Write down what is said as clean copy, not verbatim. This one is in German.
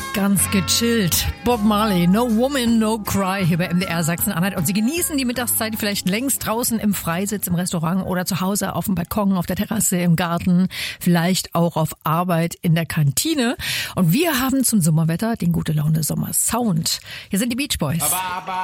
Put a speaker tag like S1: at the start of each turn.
S1: Ganz gechillt. Bob Marley, No Woman, No Cry hier bei MDR Sachsen-Anhalt. Und Sie genießen die Mittagszeit vielleicht längst draußen im Freisitz, im Restaurant oder zu Hause auf dem Balkon, auf der Terrasse, im Garten, vielleicht auch auf Arbeit in der Kantine. Und wir haben zum Sommerwetter den Gute Laune Sommer Sound. Hier sind die Beach Boys.